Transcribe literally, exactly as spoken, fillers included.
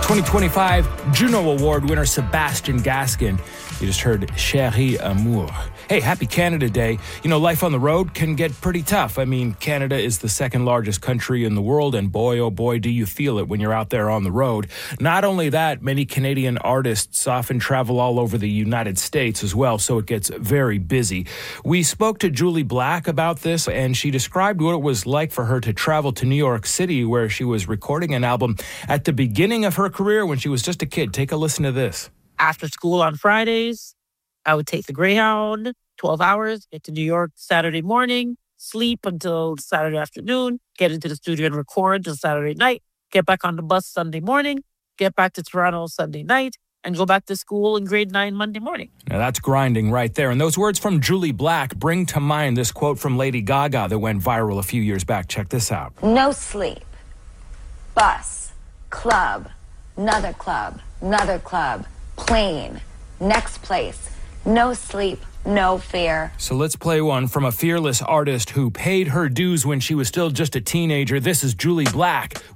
twenty twenty-five Juno Award winner Sebastian Gaskin. You just heard Chérie Amour. Hey, happy Canada Day. You know, life on the road can get pretty tough. I mean, Canada is the second largest country in the world, and boy, oh boy, do you feel it when you're out there on the road. Not only that, many Canadian artists often travel all over the United States as well, so it gets very busy. We spoke to Jully Black about this, and she described what it was like for her to travel to New York City, where she was recording an album at the beginning of her career when she was just a kid. Take a listen to this. After school on Fridays, I would take the Greyhound, twelve hours, get to New York Saturday morning, sleep until Saturday afternoon, get into the studio and record till Saturday night, get back on the bus Sunday morning, get back to Toronto Sunday night, and go back to school in grade nine Monday morning. Now that's grinding right there. And those words from Jully Black bring to mind this quote from Lady Gaga that went viral a few years back. Check this out. No sleep. Bus. Club. Another club. Another club. Plane. Next place. No sleep. No fear. So let's play one from a fearless artist who paid her dues when she was still just a teenager. This is Jully Black